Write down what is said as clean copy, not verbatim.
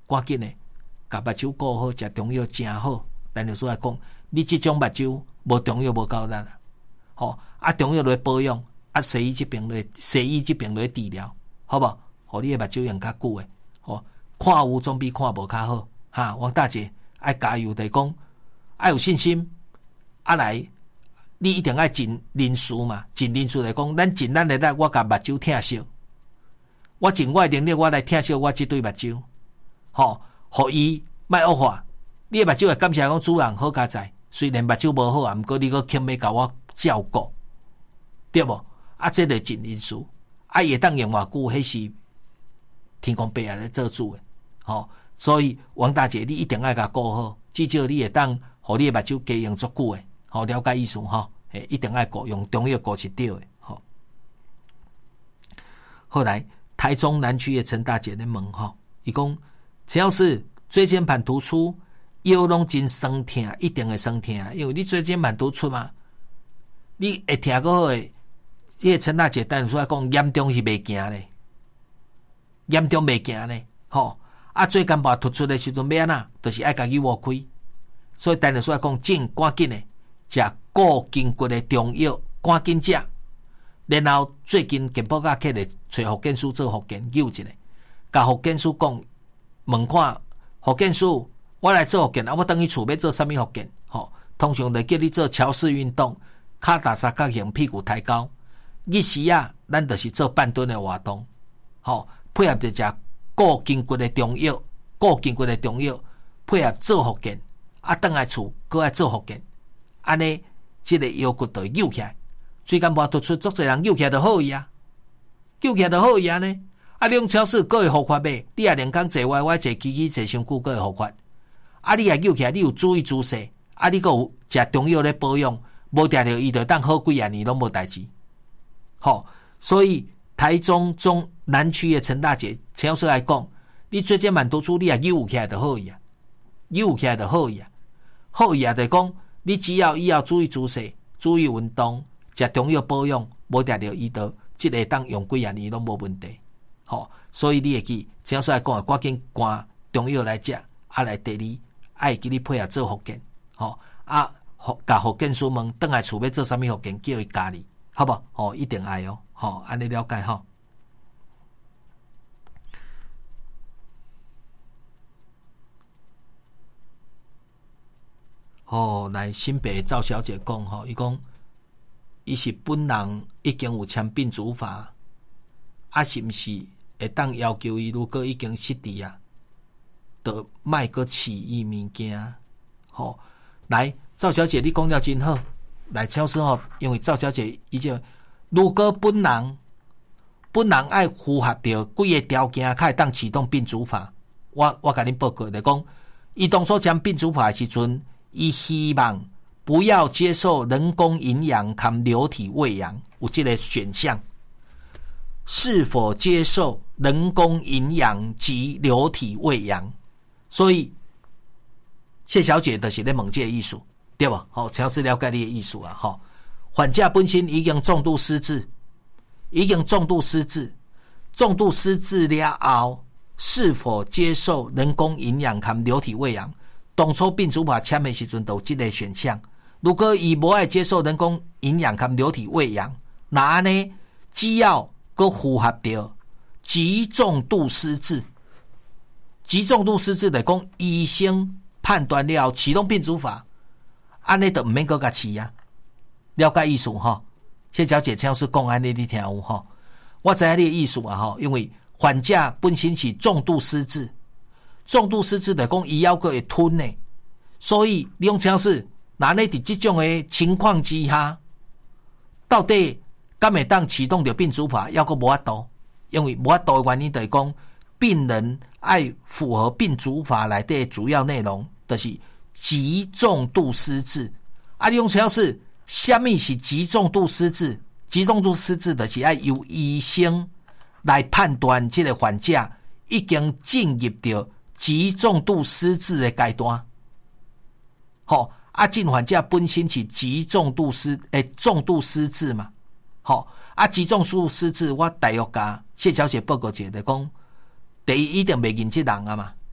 赶紧的，把目睭顾好，食中药真好。但就是来讲，你这种目睭无中药无够力啦，吼中药来保养，西医这边来治疗，好不好？互你的目睭用较久的，吼看有总比看无较好。哈，王大姐爱加油，就是讲爱有信心，来。你一定要尽人事嘛，尽人事来讲，咱尽咱的力，我甲目睭疼惜，我尽我的能力，我来疼惜我这对目睭，吼，互伊莫恶化。你的目睭会感谢讲主人好佳哉，虽然目睭无好啊，毋过你搁肯要甲我照顾，对无？这个尽人事，会当用偌久，迄是天公伯爷咧做主的，吼。所以王大姐，你一定要甲顾好，至少你会当，互你的目睭加用足久的。好，了解意思哈，一定要顾用中药顾是对的。好，后来台中南区的陈大姐咧问哈，伊讲只要是椎间盘突出，腰拢真酸痛，一定会酸痛，因为你椎间盘突出嘛，你会听过好的。这个陈大姐单出来讲，严重是袂行咧，严重袂行咧，吼椎间盘突出的时阵要安怎，就是爱家己挖开，所以单出来讲，赶紧的。食固筋骨的中药，赶紧食。然后最近健保局起来找福建师做复健，救一下。甲福建师讲，问看福建师，我来做复健，我等于厝要做啥物复健？吼，通常就叫你做桥式运动，脚踏三角形，屁股抬高。日时咱就是做半蹲的活动，吼，配合着食固筋骨的中药，配合做复健，等来厝搁爱做复健。安尼，这个腰骨就扭起来，椎间盘突出，足侪人扭起来就好伊啊，呢。你用超市各会复发呗，你也连工坐歪歪，坐起起，坐伤久，各会复发。你也扭起来，你有注意姿势，你搁有食中药咧保养，无定着伊就当好几啊年拢无代志。好，所以台中南区的陈大姐，超市来讲，你椎间盘突出，你也扭起来就好伊啊，好伊啊，就讲。你只要以后注意姿势、注意运动、食中药保养，无定着伊就即个当用几啊年拢无问题。好，所以你会记，只要说来讲，赶紧赶中药来食，来第二，爱记你配合做复健。好，甲复健师问，等来厝要做啥物复健，叫伊教你，好不好？一定爱哦。好，安尼了解吼。来新北赵小姐讲伊讲，伊是本人已经有签病主法，是毋是会当要求伊如果已经失智啊，就莫阁饲伊物件？来赵小姐，你讲了真好。来超市因为赵小姐伊就如果本人爱符合着几个条件，才会当启动病主法。我甲恁报告就讲，伊当初签病主法的时阵。伊希望不要接受人工营养含流体喂养，有这个选项。是否接受人工营养及流体喂养？所以谢小姐就是咧问这个意思，对吧？好，超市了解你的意思啊。哈，患者本身已经重度失智，重度失智了后，是否接受人工营养含流体喂养？当初病主法签的时阵都有这个选项，如果伊无爱接受人工营养含流体喂养，那呢只要佮符合着极重度失智来讲，医生判断了启动病主法，安尼就唔免佮甲饲啊，了解意思哈？谢小姐，超市讲安尼你听有哈？我知影你的意思啊哈，因为患者本身是重度失智来讲，医药个会吞呢，所以你用超市，那你伫这种的情况之下，到底敢会当启动着病主法，要个无法度？因为无法度的原因就是讲，病人爱符合病主法内底主要内容，就是极重度失智。你用超市，什么是极重度失智？极重度失智就是爱由医生来判断这个患者已经进入到极重度失智的阶段。这患者本身是极重度重度失智嘛。极重度失智，我大约甲谢小姐报告一下，就讲第一一定袂认这人啊嘛，